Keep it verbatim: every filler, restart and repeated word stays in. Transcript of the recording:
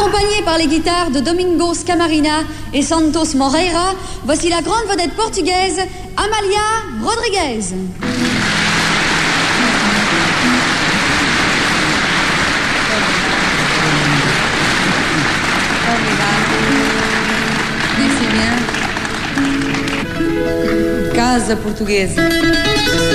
Accompagnée par les guitares de Domingos Camarina et Santos Moreira, voici la grande vedette portugaise Amália Rodrigues. Merci bien. Casa Portuguesa.